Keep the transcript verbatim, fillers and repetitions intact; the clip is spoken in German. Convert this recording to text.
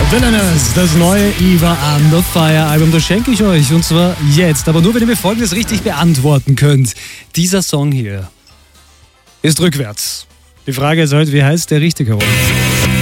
Villainous, das neue Eva Under Fire Album, das schenke ich euch und zwar jetzt, aber nur wenn ihr mir Folgendes richtig beantworten könnt. Dieser Song hier ist rückwärts. Die Frage ist heute, wie heißt der richtige rum?